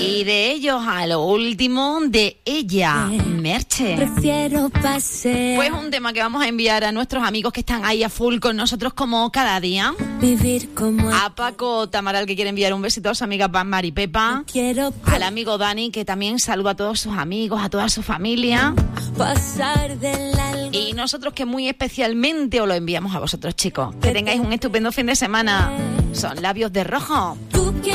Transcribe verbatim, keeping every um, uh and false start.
Y de ellos a lo último de ella, Merche. Prefiero pasear. Pues un tema que vamos a enviar a nuestros amigos que están ahí a full con nosotros como cada día. Vivir como a Paco Tamaral, que quiere enviar un besito a su amiga Mar y Pepa. Quiero al amigo Dani, que también saluda a todos sus amigos, a toda su familia. Pasar del alma. Y nosotros que muy especialmente os lo enviamos a vosotros, chicos. Que tengáis un estupendo fin de semana. Son Labios de Rojo. Tú